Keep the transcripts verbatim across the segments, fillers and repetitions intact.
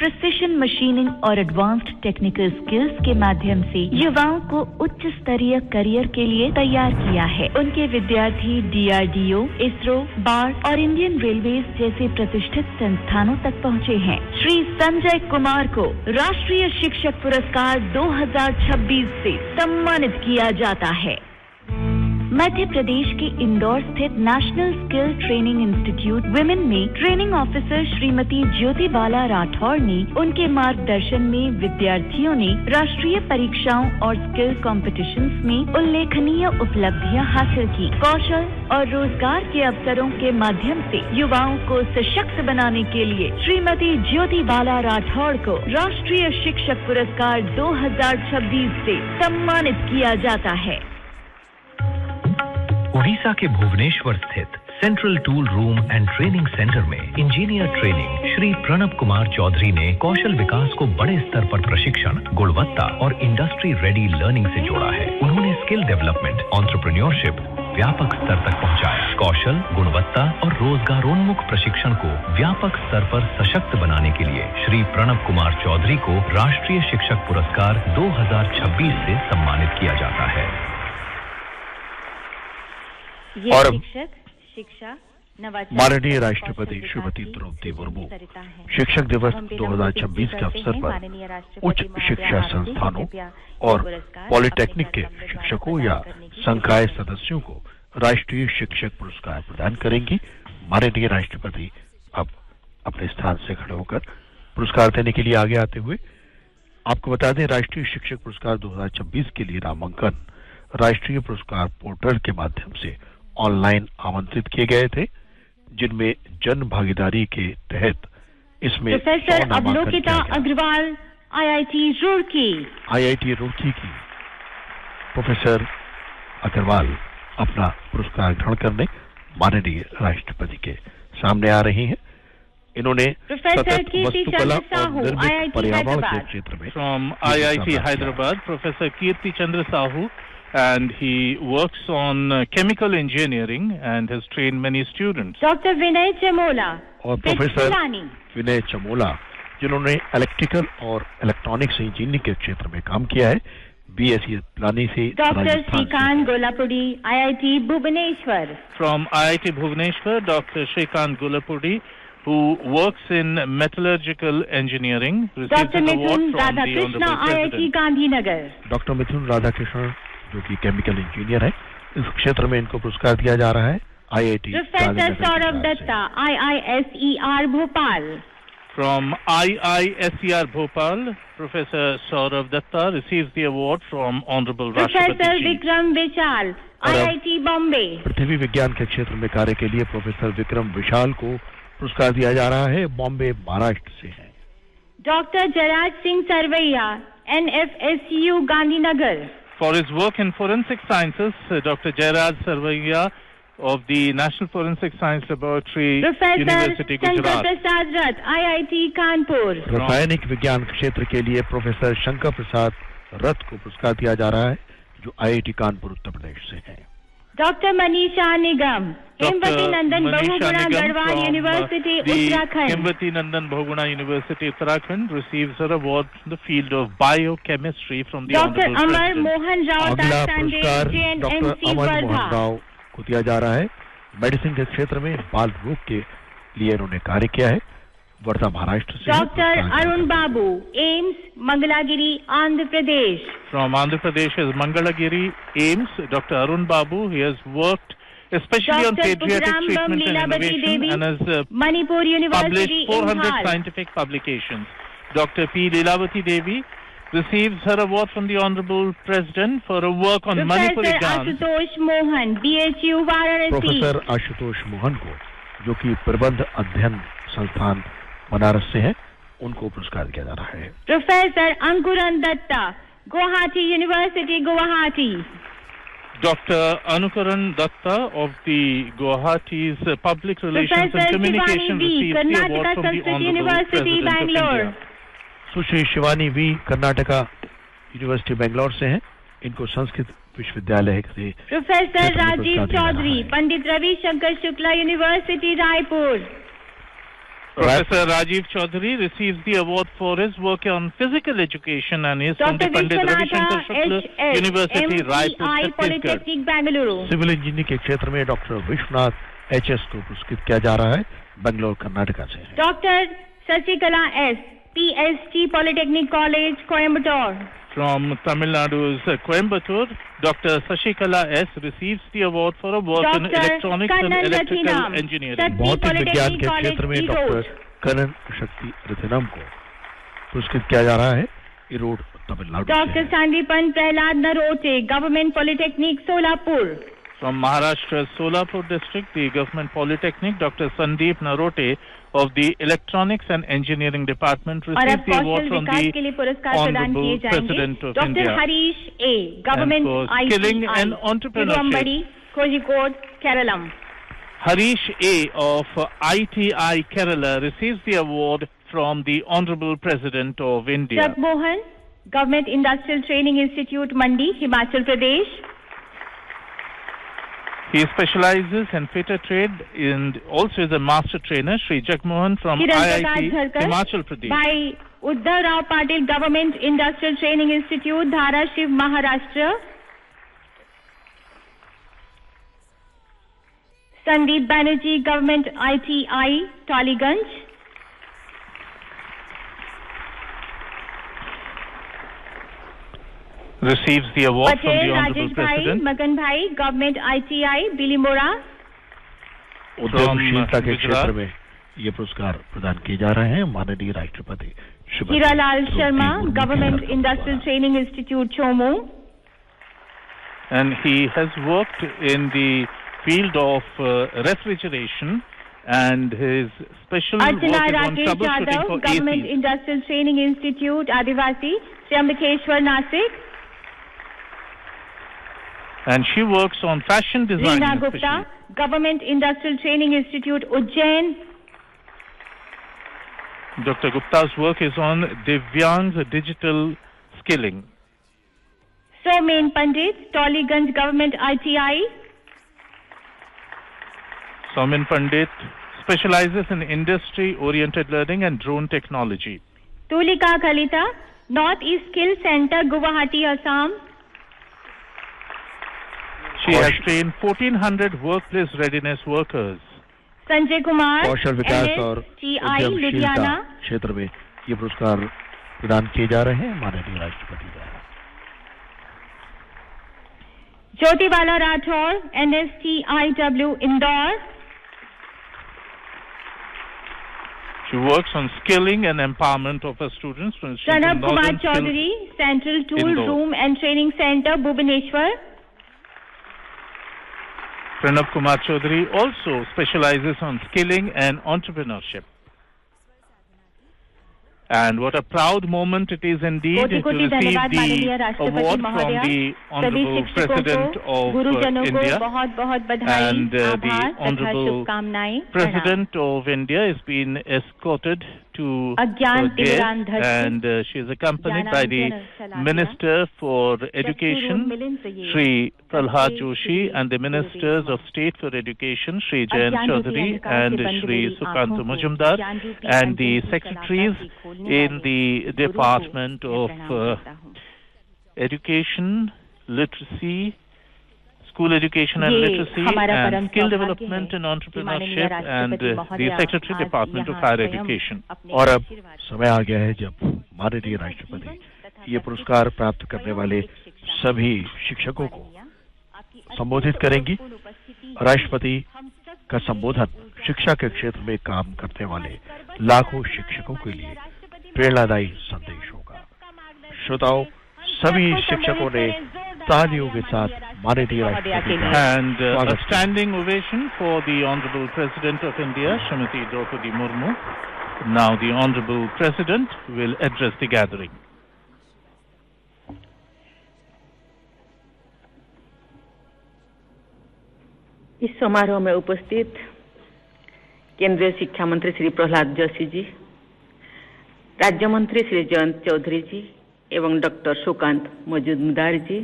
Precision machining और advanced technical skills के माध्यम से युवाओं को उच्च स्तरीय करियर के लिए तैयार किया है। उनके विद्यार्थी D R D O, ISRO, BART और इंडियन रेलवेज जैसे प्रतिष्ठित संस्थानों तक पहुँचे हैं। श्री संजय कुमार को राष्ट्रीय शिक्षक पुरस्कार दो हज़ार छब्बीस से सम्मानित किया जाता है। मध्य प्रदेश के इंदौर स्थित national skill training institute women में ट्रेनिंग ऑफिसर श्रीमती ज्योति बाला राठौर ने उनके मार्गदर्शन में विद्यार्थियों ने राष्ट्रीय परीक्षाओं और स्किल कॉम्पिटिशन्स में उल्लेखनीय उपलब्धियां हासिल की। कौशल और रोजगार के अवसरों के माध्यम से युवाओं को सशक्त बनाने के लिए श्रीमती ज्योति बाला राठौर को राष्ट्रीय शिक्षक पुरस्कार दो हज़ार छब्बीस से सम्मानित किया जाता है। उड़ीसा के भुवनेश्वर स्थित central tool room and training centre में इंजीनियर ट्रेनिंग श्री प्रणब कुमार चौधरी ने कौशल विकास को बड़े स्तर पर प्रशिक्षण, गुणवत्ता और इंडस्ट्री रेडी लर्निंग से जोड़ा है। उन्होंने स्किल डेवलपमेंट, एंटरप्रेन्योरशिप व्यापक स्तर तक पहुंचाया। कौशल, गुणवत्ता और रोजगारोन्मुख प्रशिक्षण को व्यापक स्तर पर सशक्त बनाने के लिए श्री प्रणब कुमार चौधरी को राष्ट्रीय शिक्षक पुरस्कार दो हज़ार छब्बीस से सम्मानित किया जाता है। और शिक्षक, शिक्षा, नवाचार, माननीय राष्ट्रपति श्रीमती द्रौपदी मुर्मू शिक्षक दिवस दो हज़ार छब्बीस के अवसर पर उच्च शिक्षा संस्थानों और पॉलिटेक्निक के शिक्षकों या संकाय सदस्यों को राष्ट्रीय शिक्षक पुरस्कार प्रदान करेंगी। माननीय राष्ट्रपति अब अपने स्थान से खड़े होकर पुरस्कार देने के लिए आगे आते हुए आपको बता दें, राष्ट्रीय शिक्षक पुरस्कार दो हज़ार छब्बीस के लिए नामांकन राष्ट्रीय पुरस्कार पोर्टल के माध्यम से ऑनलाइन आमंत्रित किए गए थे, जिनमें जन भागीदारी के तहत इसमें professor अवलोकिता Agarwal I I T Roorkee I I T Roorkee की प्रोफेसर अग्रवाल अपना पुरस्कार ग्रहण करने माननीय राष्ट्रपति के सामने आ रही हैं। इन्होंने सतत वस्तुकला और निर्मित पर्यावरण के क्षेत्र में from I I T Hyderabad professor Kirti Chandra Sahu, and he works on uh, chemical engineering and has trained many students. Doctor Vinay Chamola और प्रोफेसर विनय चमोला, जिन्होंने इलेक्ट्रिकल और इलेक्ट्रॉनिक्स इंजीनियरिंग के क्षेत्र में काम किया है, बी एस सी प्लानी से। Doctor Shrikant गोलापुरी I I T Bhubaneswar from I I T Bhubaneswar doctor Shrikant गोलापुरी who works in metallurgical engineering, Doctor Mithun Radhakrishna I I T Gandhinagar. Doctor मिथुन राधाकृष्णन जो कि केमिकल इंजीनियर है, इस क्षेत्र में इनको पुरस्कार दिया जा रहा है। आई I T professor Saurabh Dutta I I S E R Bhopal from I I S E R Bhopal professor Saurabh Dutta receives the award from honorable राष्ट्रपति professor Vikram Vishal I I T Bombay पृथ्वी विज्ञान के क्षेत्र में कार्य के लिए प्रोफेसर विक्रम विशाल को पुरस्कार दिया जा रहा है, बॉम्बे महाराष्ट्र से है। Doctor Jayraj Singh Sarvaiya N F S U Gandhinagar For his work in forensic sciences, uh, Doctor Jairaj Sarvaiya of the National Forensic Science Laboratory, Professor University Gujarat. Shankar Prasad Rath, I I T Kanpur. रासायनिक विज्ञान क्षेत्र के लिए प्रोफेसर शंकर प्रसाद रथ को पुरस्कार दिया जा रहा है, जो आई आई टी कानपुर उत्तर प्रदेश से है। Doctor Manisha Nigam Hemvati Nandan Bahuguna Garhwal university Uttarakhand Hemvati Nandan Bahuguna university Uttarakhand receives her award in the field of biochemistry from the doctor honorable Amar president. Mohan Rao अगला पुरस्कार डॉक्टर अमर मोहन राव को दिया जा रहा है। मेडिसिन के क्षेत्र में बाल रोग के लिए इन्होंने कार्य किया है, वर्धा महाराष्ट्र से। Doctor Arun Babu AIIMS Mangalagiri Andhra Pradesh From Andhra Pradesh is Mangalagiri AIIMS. Doctor Arun Babu, he has worked especially on pediatric treatment and innovation and has uh, Manipur University published four hundred scientific publications. Doctor P. Lilavati Devi receives her award from the Honorable President for her work on Manipuri dance. Professor Ashutosh Mohan, B H U Varanasi. Professor Ashutosh Mohan को, जो कि प्रबंध अध्ययन संस्थान बनारस से है, उनको पुरस्कार दिया जा रहा है। प्रोफेसर अंकुरन Dutta Guwahati university Guwahati Doctor Anukaran Datta of the Guwahati's uh, Public Relations Professor and Communication Shivani V, received the award Karnataka from the Sanskrit Honorable University, President Bangalore. of India. Sushri Shivani we Karnataka university Bangalore से हैं, इनको संस्कृत विश्वविद्यालय से। Professor Rajiv Chaudhary Pandit Ravishankar Shukla university Raipur. Professor Rajiv Chaudhary receives the award for his work on physical education and is from the Pandit Ravi Shankar Shukla University, Raipur, Polytechnic, Bangalore. Civil engineering के क्षेत्र में doctor Vishwanath H S को पुरस्कृत किया जा रहा है, बेंगलोर कर्नाटका से। Doctor Sasikala S, P S T Polytechnic College, Coimbatore. From Tamil Nadu's uh, Coimbatore, Doctor Shashikala S receives the award for a work in electronics and electrical engineering. भौतिक विज्ञान के क्षेत्र में डॉक्टर करण शक्ति रथिनम को पुरस्कृत किया जा रहा है, Erode, Tamil Nadu. Doctor Sandipan Prahlad Narote, government polytechnic, Solapur. From Maharashtra's Solapur district, the Government Polytechnic, Doctor Sandeep Narote of the Electronics and Engineering Department received the award from the Honorable President of India. Doctor Harish A, Government and for I T I, skilling and entrepreneurship. Kozhikode, Kerala. Harish A of I T I Kerala receives the award from the Honorable President of India. Jagmohan, Government Industrial Training Institute, Mandi, Himachal Pradesh. He specializes in fitter trade and also is a master trainer. Shri Jagmohan from Kiran I I T, Prakash Himachal Pradesh. By Uddhav Rao Patil, Government Industrial Training Institute, Dharashiv, Maharashtra. Sandeep Banerjee, Government I T I, Taliganj. Receives the award Patel, from the Honorable Rajesh President. Bhai, Magan Bhai, Government I T I, Bilimora. उद्यमशीलता के क्षेत्र में ये पुरस्कार प्रदान किए जा रहे हैं माननीय राष्ट्रपति Shrimati Hiralal Sharma, Government Industrial Training Institute, Chomu. And he has worked in the field of uh, refrigeration, and his special Archana work is on Rakesh troubleshooting Yadav, for Government A Cs. Industrial Training Institute, Adivasi, Triambakeshwar, Nasik. And she works on fashion design. Reena Gupta, Government Industrial Training Institute, Ujjain. Doctor Gupta's work is on Divyang's digital skilling. Somen Pandit, Toliganj Government I T I. Somin Pandit specializes in industry-oriented learning and drone technology. Tulika Kalita, North East Skill Center, Guwahati, Assam. She has trained fourteen hundred workplace readiness workers. Sanjay Kumar, कौशल विकास और T I, उद्यमशीलता Ludhiana. क्षेत्र में ये पुरस्कार प्रदान किए जा रहे हैं माननीय राष्ट्रपति द्वारा। Jyotiwala Rathore, N S T I W, Indore. She works on skilling and empowerment of her students. From Pranab Kumar Northern Skills Chaudhary, Central Tool Indore. Room and Training Center, Bhubaneswar. Pranab Kumar Chaudhary also specializes on skilling and entrepreneurship. And what a proud moment it is indeed कोटि to कोटि receive धन्यवाद माननीय the राष्ट्रपति award from महोदया, the सभी Honorable शिक्षकों President को, of uh, गुरुजनों को India. बहुत बहुत बधाई, And uh, आभार the तथा Honorable शुभकामनाएं, प्रणाम। President of India has been escorted to अज्ञान her तिमिरान guest, धरती, and uh, she is accompanied by the ज्ञानांजन चला Minister for दिया। Education, मिलन से ये Shri Pralhad सच्चे Joshi, Shri and the Ministers of State for Education, Shri Jayant अज्ञान रूपी Chaudhary अंधकार and से बंद Shri हुई Sukant आँखों को Majumdar, ज्ञान रूपी and the अंधेरी secretaries सलाखा से खोलने in वाले the गुरु को Department मैं of प्रणाम uh, करता हूँ। Education, Literacy, School Education and ये Literacy, हमारा परम and Skill सौभाग्य Development है and कि माननीय Entrepreneurship, and राष्ट्रपति uh, the महोदया Secretary आज Department of यहाँ Higher स्वयं Education. अपने और अब आशीर्वाद समय आ गया है जब माननीय राष्ट्रपति ये पुरस्कार प्राप्त करने वाले सभी शिक्षकों को संबोधित करेंगी। राष्ट्रपति का संबोधन शिक्षा के क्षेत्र में काम करने वाले लाखों शिक्षकों के लिए प्रेरणादायी संदेश होगा। श्रोताओ, सभी शिक्षकों ने तालियों के साथ माननीय राष्ट्रपति का And uh, a स्वागत किया। standing ovation for the Honorable President of India, Srimati Draupadi Murmu. Now the Honorable President will address the gathering. इस समारोह में उपस्थित केंद्रीय शिक्षा मंत्री श्री प्रहलाद जोशी जी, राज्य मंत्री श्री जयंत चौधरी जी एवं डॉक्टर सुकांत मजुमदार जी,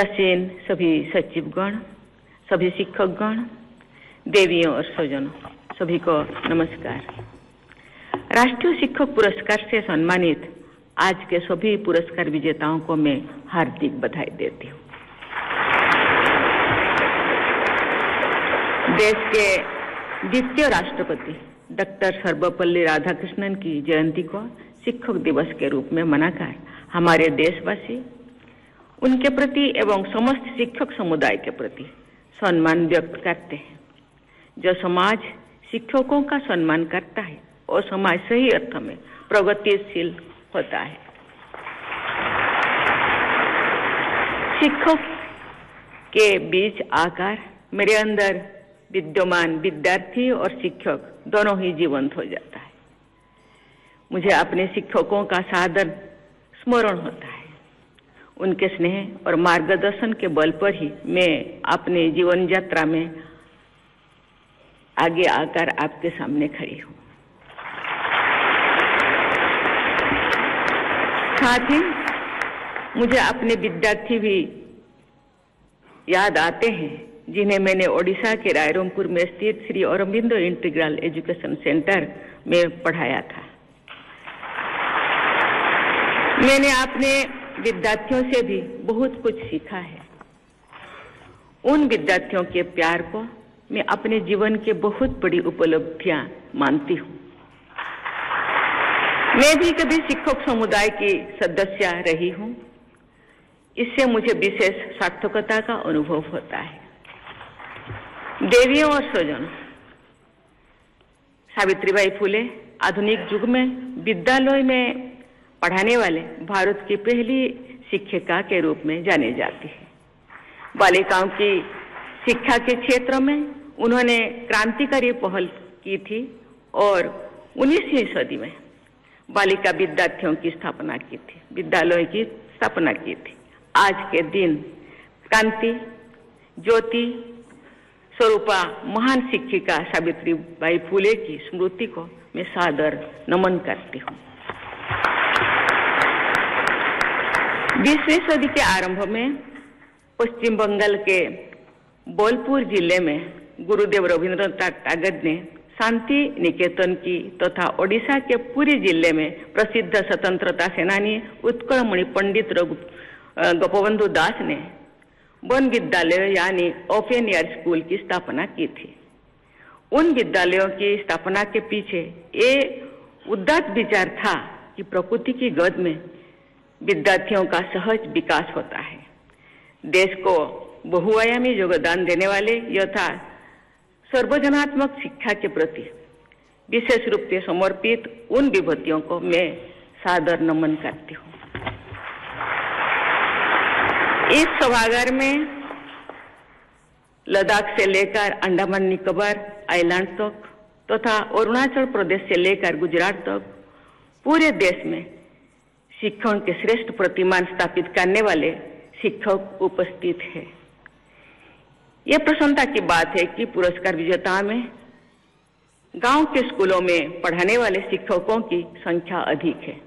मंचासीन सभी सचिवगण, सभी शिक्षकगण, देवियों और स्वजनों, सभी को नमस्कार। राष्ट्रीय शिक्षक पुरस्कार से सम्मानित आज के सभी पुरस्कार विजेताओं को मैं हार्दिक बधाई देती हूँ। देश के द्वितीय राष्ट्रपति डॉक्टर सर्वपल्ली राधाकृष्णन की जयंती को शिक्षक दिवस के रूप में मनाकर हमारे देशवासी उनके प्रति एवं समस्त शिक्षक समुदाय के प्रति सम्मान व्यक्त करते हैं। जो समाज शिक्षकों का सम्मान करता है और समाज सही अर्थ में प्रगतिशील होता है। शिक्षक के बीच आकर मेरे अंदर विद्यमान विद्यार्थी और शिक्षक दोनों ही जीवंत हो जाता है। मुझे अपने शिक्षकों का सादर स्मरण होता है। उनके स्नेह और मार्गदर्शन के बल पर ही मैं अपने जीवन यात्रा में आगे आकर आपके सामने खड़ी हूँ। साथ ही मुझे अपने विद्यार्थी भी याद आते हैं जिन्हें मैंने ओडिशा के रायरंगपुर में स्थित Shri Aurobindo integral education centre में पढ़ाया था। मैंने अपने विद्यार्थियों से भी बहुत कुछ सीखा है। उन विद्यार्थियों के प्यार को मैं अपने जीवन के बहुत बड़ी उपलब्धियां मानती हूँ। मैं भी कभी शिक्षक समुदाय की सदस्य रही हूँ। इससे मुझे विशेष सार्थकता का अनुभव होता है। देवियों और स्वजनों, सावित्रीबाई फुले आधुनिक युग में विद्यालय में पढ़ाने वाले भारत की पहली शिक्षिका के रूप में जाने जाती है। बालिकाओं की शिक्षा के क्षेत्र में उन्होंने क्रांतिकारी पहल की थी और उन्नीसवीं सदी में बालिका विद्यार्थियों की स्थापना की थी, विद्यालय की स्थापना की थी। आज के दिन क्रांति ज्योति स्वरूपा महान शिक्षिका सावित्रीबाई फुले की स्मृति को मैं सादर नमन करती हूँ। बीसवीं सदी के आरंभ में पश्चिम बंगाल के बोलपुर जिले में गुरुदेव रविंद्रनाथ टैगोर ने शांति निकेतन की तथा ओडिशा के पूरे जिले में प्रसिद्ध स्वतंत्रता सेनानी उत्कलमणि पंडित गोपबंधु दास ने वन विद्यालय यानी ओपन एयर स्कूल की स्थापना की थी। उन विद्यालयों की स्थापना के पीछे ये उदात्त विचार था कि प्रकृति की गोद में विद्यार्थियों का सहज विकास होता है। देश को बहुआयामी योगदान देने वाले यथा सर्वजनात्मक शिक्षा के प्रति विशेष रूप से समर्पित उन विभूतियों को मैं सादर नमन करती हूँ। इस सभागार में लद्दाख से लेकर अंडमान निकोबार आइलैंड तक तथा तो अरुणाचल प्रदेश से लेकर गुजरात तक पूरे देश में शिक्षण के श्रेष्ठ प्रतिमान स्थापित करने वाले शिक्षक उपस्थित है। यह प्रसन्नता की बात है कि पुरस्कार विजेताओं में गांव के स्कूलों में पढ़ाने वाले शिक्षकों की संख्या अधिक है।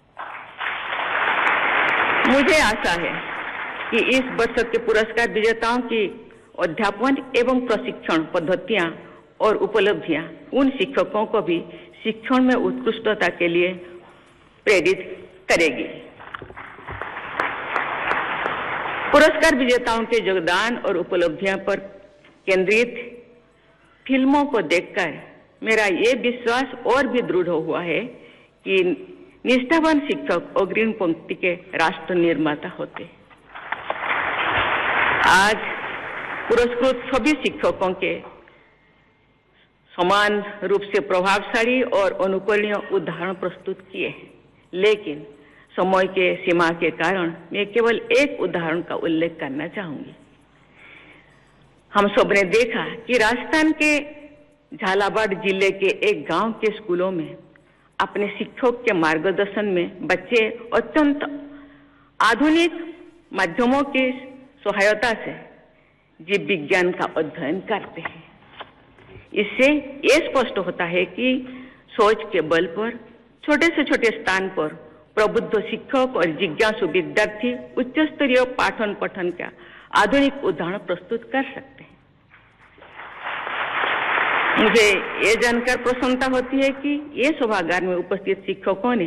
मुझे आशा है कि इस वर्ष के पुरस्कार विजेताओं की अध्यापन एवं प्रशिक्षण पद्धतियां और उपलब्धियां उन शिक्षकों को भी शिक्षण में उत्कृष्टता के लिए प्रेरित करेगी। पुरस्कार विजेताओं के योगदान और उपलब्धियों पर केंद्रित फिल्मों को देखकर मेरा ये विश्वास और भी दृढ़ हुआ है कि निष्ठावान शिक्षक अग्रिम पंक्ति के राष्ट्र निर्माता होते। आज पुरस्कृत सभी शिक्षकों के समान रूप से प्रभावशाली और अनुकरणीय उदाहरण प्रस्तुत किए हैं, लेकिन समय के सीमा के कारण मैं केवल एक उदाहरण का उल्लेख करना चाहूंगी। हम सब ने देखा कि राजस्थान के झालावाड़ जिले के एक गांव के स्कूलों में अपने शिक्षक के मार्गदर्शन में बच्चे अत्यंत आधुनिक माध्यमों की सहायता से जीव विज्ञान का अध्ययन करते हैं। इससे ये स्पष्ट होता है कि सोच के बल पर छोटे से छोटे स्थान पर प्रबुद्ध शिक्षक और जिज्ञासु विद्यार्थी उच्च स्तरीय पाठन पठन का आधुनिक उदाहरण प्रस्तुत कर सकते हैं। मुझे ये जानकर प्रसन्नता होती है कि ये सभागार में उपस्थित शिक्षकों ने